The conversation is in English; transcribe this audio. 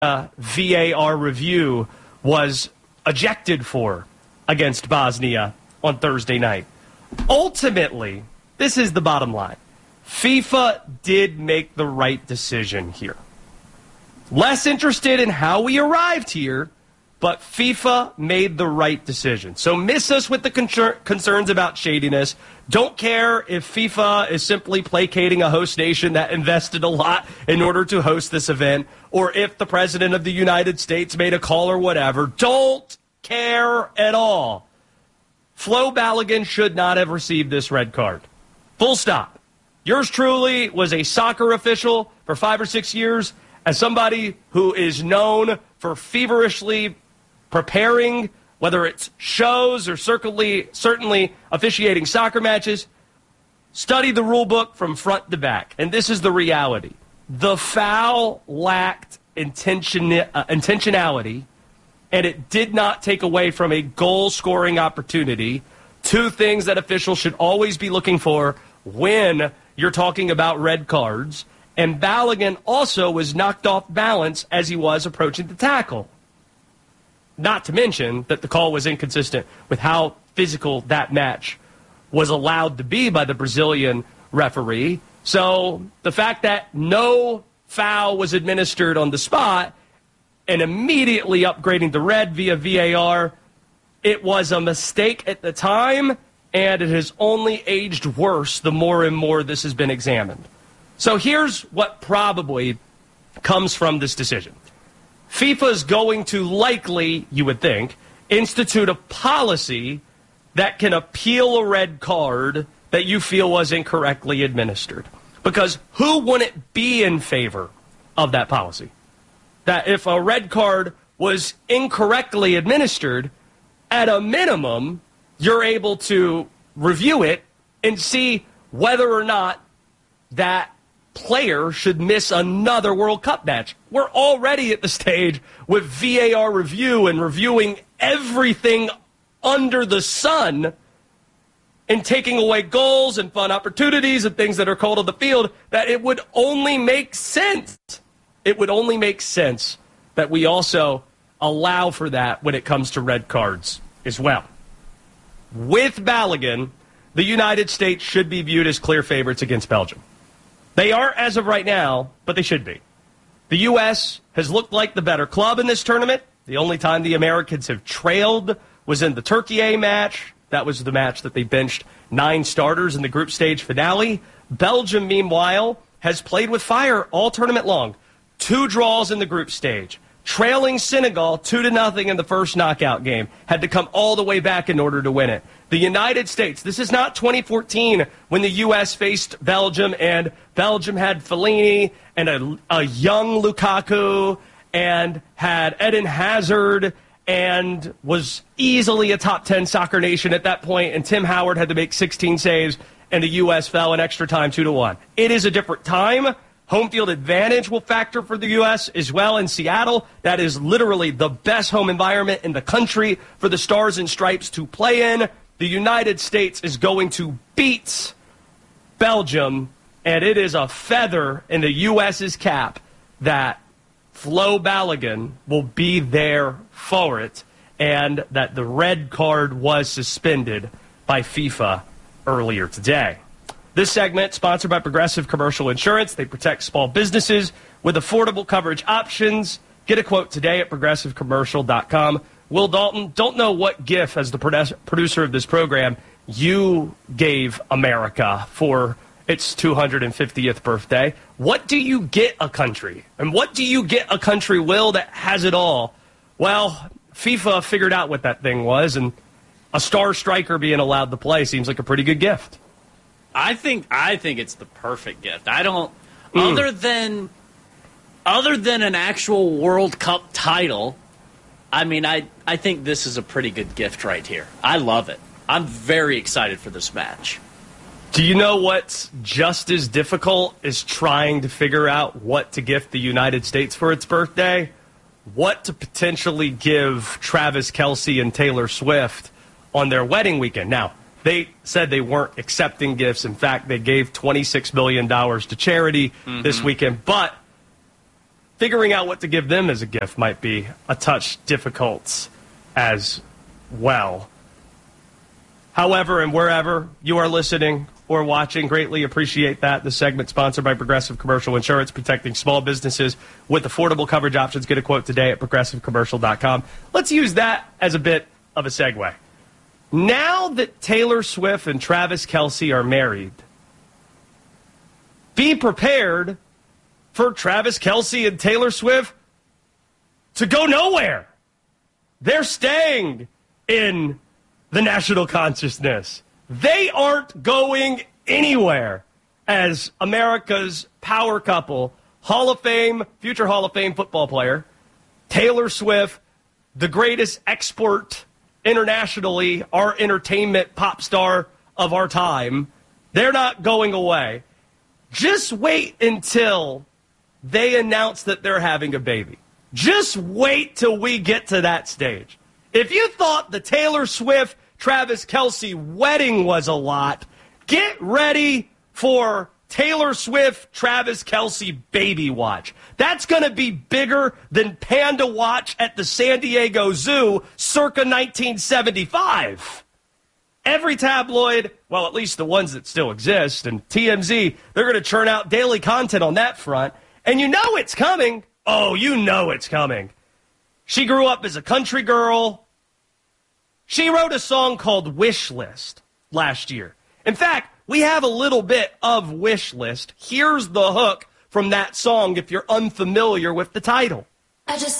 VAR review was ejected for against Bosnia on Thursday night. Ultimately, this is the bottom line. FIFA did make the right decision here. Less interested in how we arrived here, but FIFA made the right decision. So miss us with the concerns about shadiness. Don't care if FIFA is simply placating a host nation that invested a lot in order to host this event, or if the President of the United States made a call or whatever. Don't care at all. Flo Balogun should not have received this red card. Full stop. Yours truly was a soccer official for 5 or 6 years. As somebody who is known for feverishly preparing, whether it's shows or certainly officiating soccer matches, study the rule book from front to back. And this is the reality. The foul lacked intentionality, and it did not take away from a goal-scoring opportunity. Two things that officials should always be looking for when you're talking about red cards. And Balogun also was knocked off balance as he was approaching the tackle. Not to mention that the call was inconsistent with how physical that match was allowed to be by the Brazilian referee. So the fact that no foul was administered on the spot and immediately upgrading the red via VAR, it was a mistake at the time, and it has only aged worse the more and more this has been examined. So here's what probably comes from this decision. FIFA is going to likely, you would think, institute a policy that can appeal a red card that you feel was incorrectly administered. Because who wouldn't be in favor of that policy? That if a red card was incorrectly administered, at a minimum, you're able to review it and see whether or not that player should miss another World Cup match. We're already at the stage with VAR review and reviewing everything under the sun and taking away goals and fun opportunities and things that are called on the field, that it would only make sense. It would only make sense that we also allow for that when it comes to red cards as well. With Balogun, the United States should be viewed as clear favorites against Belgium. They aren't as of right now, but they should be. The U.S. has looked like the better club in this tournament. The only time the Americans have trailed was in the Turkey A match. That was the match that they benched 9 starters in the group stage finale. Belgium, meanwhile, has played with fire all tournament long. 2 draws in the group stage. Trailing Senegal 2-0 in the first knockout game. Had to come all the way back in order to win it. The United States, this is not 2014 when the U.S. faced Belgium and Belgium had Fellaini and a young Lukaku and had Eden Hazard and was easily a top 10 soccer nation at that point, and Tim Howard had to make 16 saves and the U.S. fell in extra time 2-1. It is a different time. Home field advantage will factor for the U.S. as well in Seattle. That is literally the best home environment in the country for the Stars and Stripes to play in. The United States is going to beat Belgium, and it is a feather in the U.S.'s cap that Flo Balogun will be there for it, and that the red card was suspended by FIFA earlier today. This segment sponsored by Progressive Commercial Insurance. They protect small businesses with affordable coverage options. Get a quote today at progressivecommercial.com. Will Dalton, don't know what gift, as the producer of this program, you gave America for its 250th birthday. What do you get a country? And what do you get a country, Will, that has it all? Well, FIFA figured out what that thing was, and a star striker being allowed to play seems like a pretty good gift. I think it's the perfect gift. I don't other than an actual World Cup title, I mean, I think this is a pretty good gift right here. I love it. I'm very excited for this match. Do you know what's just as difficult as trying to figure out what to gift the United States for its birthday? What to potentially give Travis Kelce and Taylor Swift on their wedding weekend. Now, they said they weren't accepting gifts. In fact, they gave $26 million to charity this weekend. But figuring out what to give them as a gift might be a touch difficult as well. However, and wherever you are listening or watching, greatly appreciate that. The segment sponsored by Progressive Commercial Insurance, protecting small businesses with affordable coverage options. Get a quote today at progressivecommercial.com. Let's use that as a bit of a segue. Now that Taylor Swift and Travis Kelce are married, be prepared for Travis Kelce and Taylor Swift to go nowhere. They're staying in the national consciousness. They aren't going anywhere as America's power couple, Hall of Fame, future Hall of Fame football player, Taylor Swift, the greatest export internationally, our entertainment pop star of our time. They're not going away. Just wait until they announce that they're having a baby. Just wait till we get to that stage. If you thought the Taylor Swift Travis Kelce wedding was a lot, get ready for Taylor Swift Travis Kelce baby watch. That's going to be bigger than Panda Watch at the San Diego Zoo circa 1975. Every tabloid, well, at least the ones that still exist, and TMZ, they're going to churn out daily content on that front. And you know it's coming. Oh, you know it's coming. She grew up as a country girl. She wrote a song called Wish List last year. In fact, we have a little bit of Wish List. Here's the hook from that song if you're unfamiliar with the title. I just